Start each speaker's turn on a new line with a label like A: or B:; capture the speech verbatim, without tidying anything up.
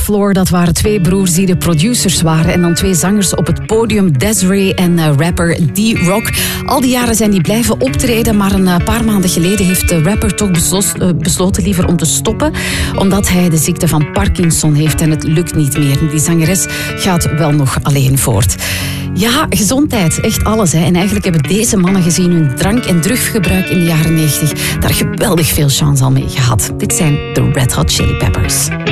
A: Floor, dat waren twee broers die de producers waren. En dan twee zangers op het podium, Desiree en uh, rapper D-Rock. Al die jaren zijn die blijven optreden, maar een uh, paar maanden geleden heeft de rapper toch beslos, uh, besloten liever om te stoppen, omdat hij de ziekte van Parkinson heeft en het lukt niet meer. Die zangeres gaat wel nog alleen voort. Ja, gezondheid, echt alles. Hè. En eigenlijk hebben deze mannen gezien hun drank- en druggebruik in de jaren negentig daar geweldig veel chance al mee gehad. Dit zijn de Red Hot Chili Peppers.